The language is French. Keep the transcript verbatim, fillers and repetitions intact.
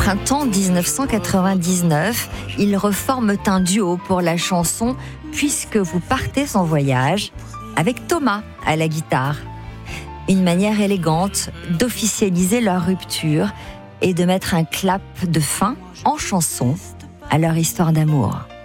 printemps dix-neuf cent quatre-vingt-dix-neuf, ils reforment un duo pour la chanson « Puisque vous partez en voyage » avec Thomas à la guitare. Une manière élégante d'officialiser leur rupture et de mettre un clap de fin en chanson à leur histoire d'amour.